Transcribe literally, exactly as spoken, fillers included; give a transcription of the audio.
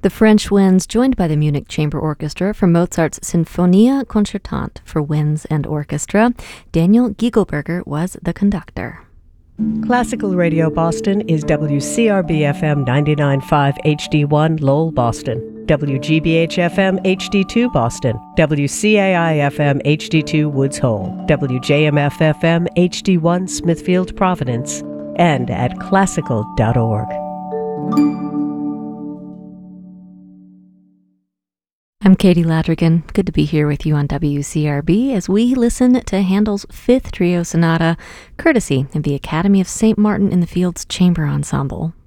The French winds, joined by the Munich Chamber Orchestra for Mozart's Sinfonia Concertante for winds and orchestra. Daniel Giegelberger was the conductor. Classical Radio Boston is W C R B F M ninety-nine point five H D one Lowell, Boston, W G B H F M H D two Boston, W C A I F M H D two Woods Hole, W J M F F M H D one Smithfield, Providence, and at classical dot org. I'm Katie Ladrigan. Good to be here with you on W C R B as we listen to Handel's Fifth Trio Sonata, courtesy of the Academy of Saint Martin in the Fields Chamber Ensemble.